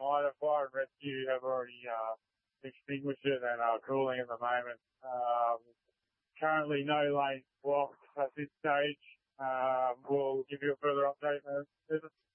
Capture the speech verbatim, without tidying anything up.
either. Fire and rescue have already uh, extinguished it and are cooling at the moment. Um, currently no lanes blocked at this stage. Um, we'll give you a further update as